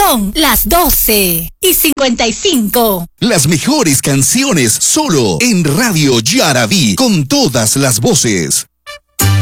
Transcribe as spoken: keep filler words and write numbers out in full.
Son las doce y cincuenta y cinco. Las mejores canciones solo en Radio Yaraví, con todas las voces.